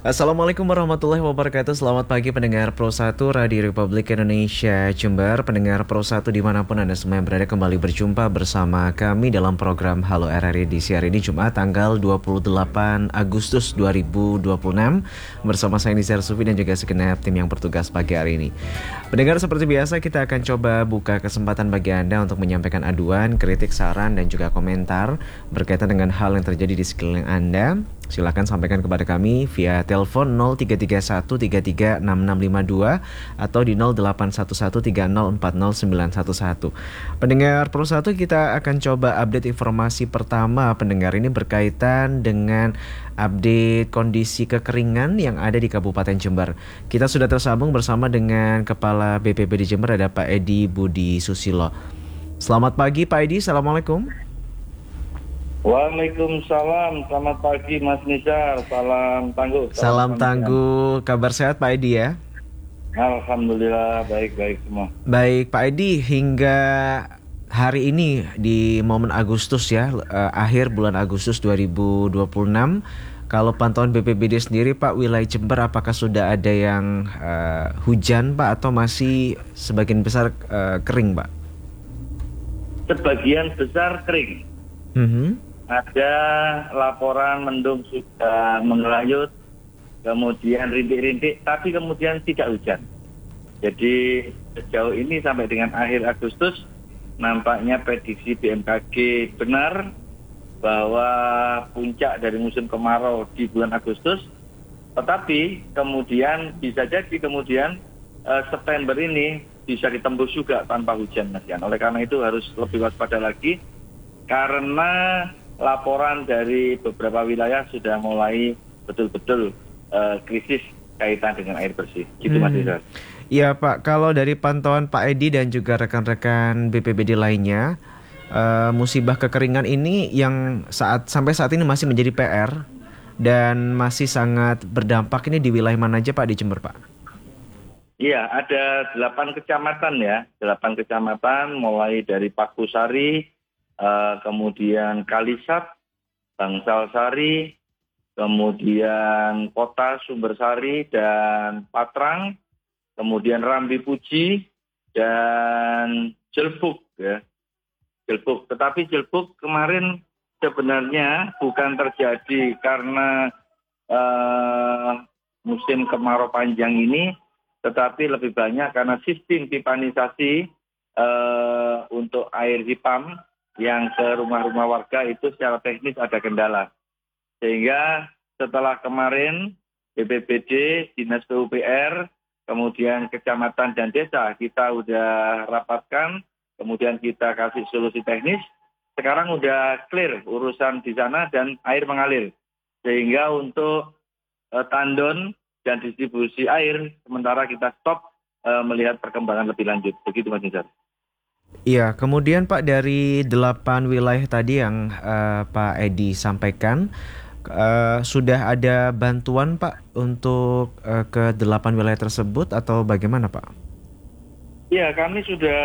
Assalamualaikum warahmatullahi wabarakatuh. Selamat pagi pendengar Pro 1 Radio Republik Indonesia Jember. Pendengar Pro 1 dimanapun Anda semua yang berada, kembali berjumpa bersama kami dalam program Halo RRI di hari ini Jumat tanggal 28 Agustus 2026. Bersama saya Nizar Sufi dan juga segenap tim yang bertugas pagi hari ini. Pendengar, seperti biasa kita akan coba buka kesempatan bagi Anda untuk menyampaikan aduan, kritik, saran dan juga komentar berkaitan dengan hal yang terjadi di sekeliling Anda. Silakan sampaikan kepada kami via telepon 0331336652 atau di 081130409111. Pendengar Pro 1, kita akan coba update informasi pertama pendengar ini berkaitan dengan update kondisi kekeringan yang ada di Kabupaten Jember. Kita sudah tersambung bersama dengan Kepala BPBD Jember, ada Pak Edi Budi Susilo. Selamat pagi Pak Edi, Assalamualaikum. Waalaikumsalam, selamat pagi Mas Nizar, salam tangguh. Salam tangguh, kabar sehat Pak Edi ya? Alhamdulillah, baik-baik semua. Baik Pak Edi, hingga hari ini di momen Agustus ya, akhir bulan Agustus 2026, kalau pantauan BPBD sendiri Pak, wilayah Jember apakah sudah ada yang hujan Pak atau masih sebagian besar kering Pak? Sebagian besar kering. Ada laporan mendung sudah mengelayut, kemudian rintik-rintik, tapi kemudian tidak hujan. Jadi sejauh ini sampai dengan akhir Agustus, nampaknya prediksi BMKG benar bahwa puncak dari musim kemarau di bulan Agustus. Tetapi kemudian bisa jadi kemudian September ini bisa ditembus juga tanpa hujan, Mas Yan. Oleh karena itu harus lebih waspada lagi, karena laporan dari beberapa wilayah sudah mulai betul-betul krisis kaitan dengan air bersih. Gitu Mas Rizal. Iya Pak, kalau dari pantauan Pak Edi dan juga rekan-rekan BPBD lainnya, musibah kekeringan ini yang sampai saat ini masih menjadi PR dan masih sangat berdampak ini di wilayah mana aja Pak di Jember Pak? Iya, ada 8 kecamatan ya, 8 kecamatan mulai dari Pakusari, kemudian Kalisat, Bangsalsari, kemudian Kota Sumbersari dan Patrang, kemudian Rambi Puji dan Jelbuk ya. Jelbuk. Tetapi Jelbuk kemarin sebenarnya bukan terjadi karena musim kemarau panjang ini, tetapi lebih banyak karena sistem pipanisasi untuk air hipam yang ke rumah-rumah warga itu secara teknis ada kendala. Sehingga setelah kemarin BPBD, Dinas PUPR, kemudian kecamatan dan desa kita udah rapatkan, kemudian kita kasih solusi teknis. Sekarang udah clear urusan di sana dan air mengalir. Sehingga untuk tandon dan distribusi air sementara kita stop melihat perkembangan lebih lanjut. Begitu Mas Nizar. Iya, kemudian Pak, dari 8 wilayah tadi yang Pak Edi sampaikan, sudah ada bantuan Pak untuk ke 8 wilayah tersebut atau bagaimana Pak? Iya, kami sudah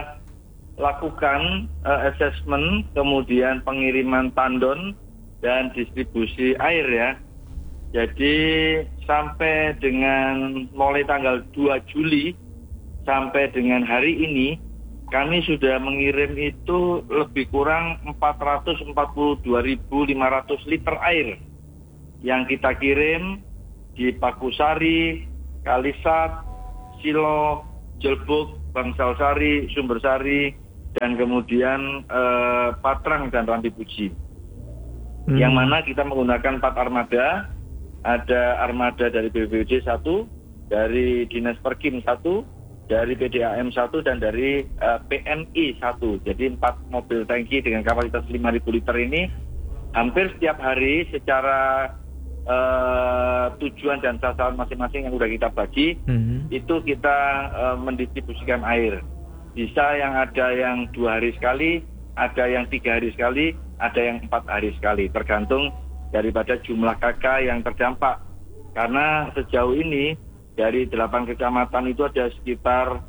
lakukan assessment, kemudian pengiriman tandon dan distribusi air ya. Jadi sampai dengan mulai tanggal 2 Juli sampai dengan hari ini, kami sudah mengirim itu lebih kurang 442.500 liter air yang kita kirim di Pakusari, Kalisat, Silo, Jelbuk, Bangsalsari, Sumbersari, dan kemudian Patrang dan Rambi Puji. Yang mana kita menggunakan 4 armada, ada armada dari BPBD 1, dari Dinas Perkim 1, dari PDAM 1 dan dari PMI 1. Jadi 4 mobil tangki dengan kapasitas 5.000 liter ini hampir setiap hari secara tujuan dan sasaran masing-masing yang sudah kita bagi, itu kita mendistribusikan air. Bisa yang ada yang 2 hari sekali, ada yang 3 hari sekali, ada yang 4 hari sekali, tergantung daripada jumlah KK yang terdampak. Karena sejauh ini dari 8 kecamatan itu ada sekitar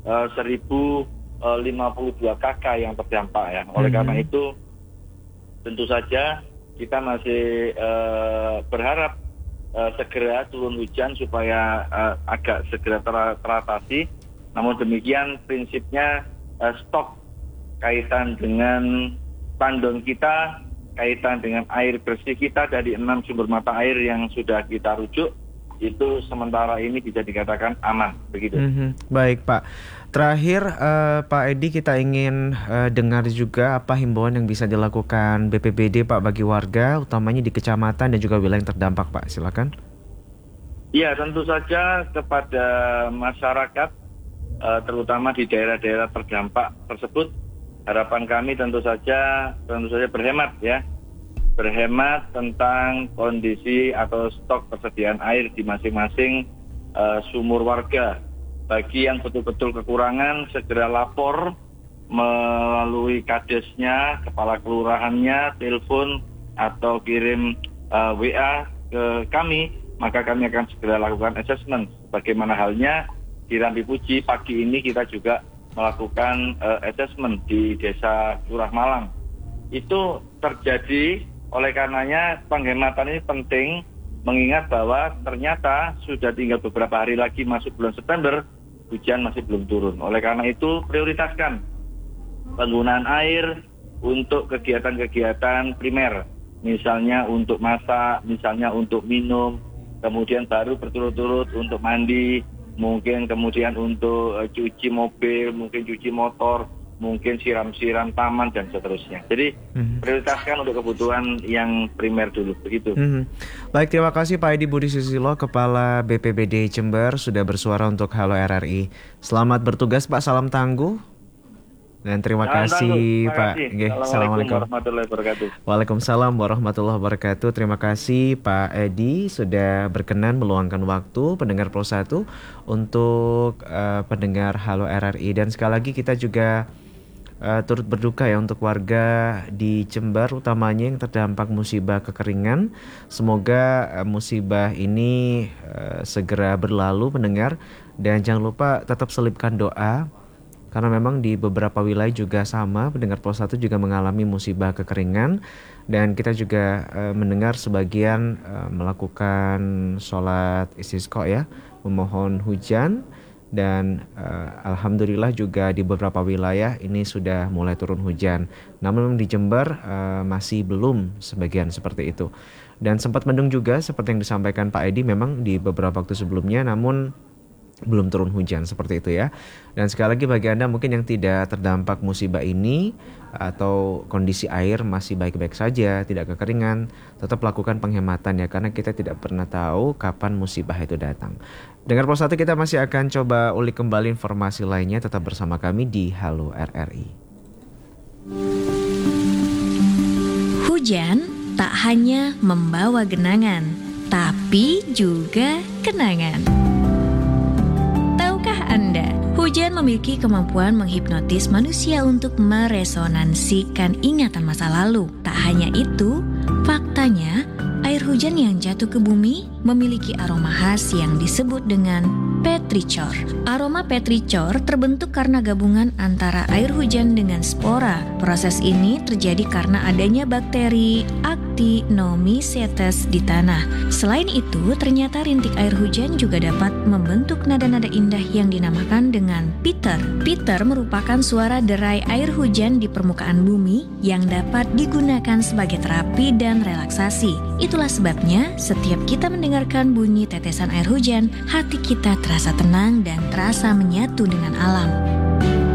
1.052 KK yang terdampak ya. Oleh karena itu tentu saja kita masih berharap segera turun hujan supaya agak segera teratasi. Namun demikian prinsipnya stok kaitan dengan tandon kita, kaitan dengan air bersih kita dari 6 sumber mata air yang sudah kita rujuk, itu sementara ini bisa dikatakan aman, begitu. Baik Pak. Terakhir Pak Edi, kita ingin dengar juga apa himbauan yang bisa dilakukan BPBD Pak bagi warga, utamanya di kecamatan dan juga wilayah yang terdampak Pak. Silakan. Ya, tentu saja kepada masyarakat, terutama di daerah-daerah terdampak tersebut, harapan kami tentu saja berhemat ya. Berhemat tentang kondisi atau stok persediaan air di masing-masing sumur warga. Bagi yang betul-betul kekurangan, segera lapor melalui kadesnya, kepala kelurahannya, telepon atau kirim WA ke kami, maka kami akan segera lakukan assessment. Bagaimana halnya di Rambi Puji, pagi ini kita juga melakukan assessment di Desa Curah Malang. Itu terjadi, oleh karenanya penghematan ini penting, mengingat bahwa ternyata sudah tinggal beberapa hari lagi masuk bulan September, hujan masih belum turun. Oleh karena itu prioritaskan penggunaan air untuk kegiatan-kegiatan primer, misalnya untuk masak, misalnya untuk minum, kemudian baru berturut-turut untuk mandi, mungkin kemudian untuk cuci mobil, mungkin cuci motor, mungkin siram-siram taman dan seterusnya. Jadi prioritaskan untuk kebutuhan yang primer dulu, begitu. Baik, terima kasih Pak Edi Budi Susilo, Kepala BPBD Jember, sudah bersuara untuk Halo RRI. Selamat bertugas Pak, salam tangguh. Dan terima kasih Pak. Assalamualaikum warahmatullahi wabarakatuh. Waalaikumsalam warahmatullahi wabarakatuh. Terima kasih Pak Edi sudah berkenan meluangkan waktu pendengar Pro 1 untuk pendengar Halo RRI. Dan sekali lagi kita juga turut berduka ya untuk warga di Jember, utamanya yang terdampak musibah kekeringan. Semoga musibah ini segera berlalu pendengar, dan jangan lupa tetap selipkan doa, karena memang di beberapa wilayah juga sama, pendengar Pro 1 juga mengalami musibah kekeringan. Dan kita juga mendengar sebagian melakukan sholat istisqa ya, memohon hujan. Dan alhamdulillah juga di beberapa wilayah ini sudah mulai turun hujan. Namun di Jember masih belum sebagian seperti itu. Dan sempat mendung juga seperti yang disampaikan Pak Edi, memang di beberapa waktu sebelumnya, namun belum turun hujan seperti itu ya. Dan sekali lagi bagi Anda mungkin yang tidak terdampak musibah ini atau kondisi air masih baik-baik saja, tidak kekeringan, tetap lakukan penghematan ya, karena kita tidak pernah tahu kapan musibah itu datang. Dengar Pro 1, kita masih akan coba ulik kembali informasi lainnya, tetap bersama kami di Halo RRI. Hujan tak hanya membawa genangan, tapi juga kenangan. Anda, hujan memiliki kemampuan menghipnotis manusia untuk meresonansikan ingatan masa lalu. Tak hanya itu, faktanya air hujan yang jatuh ke bumi memiliki aroma khas yang disebut dengan petrichor. Aroma petrichor terbentuk karena gabungan antara air hujan dengan spora. Proses ini terjadi karena adanya bakteri Actinomycetes di tanah. Selain itu, ternyata rintik air hujan juga dapat membentuk nada-nada indah yang dinamakan dengan pitter. Pitter merupakan suara derai air hujan di permukaan bumi yang dapat digunakan sebagai terapi dan relaksasi. Itulah sebabnya setiap kita mendengarkan bunyi tetesan air hujan, hati kita terasa tenang dan terasa menyatu dengan alam.